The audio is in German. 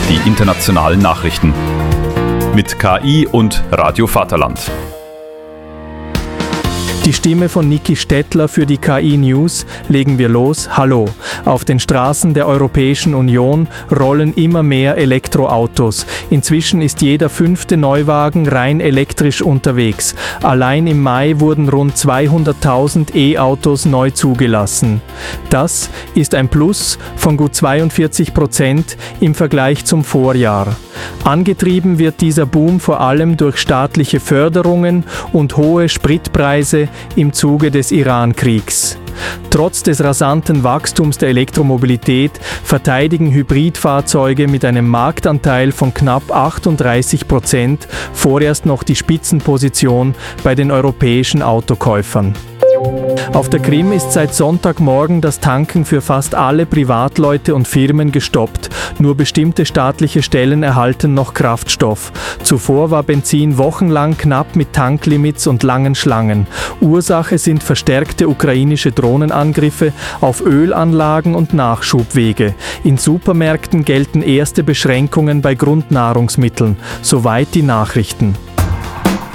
die internationalen Nachrichten. Mit KI und Radio Vaterland. Die Stimme von Niki Stettler für die KI News. Legen wir los. Hallo. Auf den Straßen der Europäischen Union rollen immer mehr Elektroautos. Inzwischen ist jeder 5. Neuwagen rein elektrisch unterwegs. Allein im Mai wurden rund 200.000 E-Autos neu zugelassen. Das ist ein Plus von gut 42% im Vergleich zum Vorjahr. Angetrieben wird dieser Boom vor allem durch staatliche Förderungen und hohe Spritpreise im Zuge des Iran-Kriegs. Trotz des rasanten Wachstums der Elektromobilität verteidigen Hybridfahrzeuge mit einem Marktanteil von knapp 38% vorerst noch die Spitzenposition bei den europäischen Autokäufern. Auf der Krim ist seit Sonntagmorgen das Tanken für fast alle Privatleute und Firmen gestoppt. Nur bestimmte staatliche Stellen erhalten noch Kraftstoff. Zuvor war Benzin wochenlang knapp mit Tanklimits und langen Schlangen. Ursache sind verstärkte ukrainische Drohnenangriffe auf Ölanlagen und Nachschubwege. In Supermärkten gelten erste Beschränkungen bei Grundnahrungsmitteln. Soweit die Nachrichten.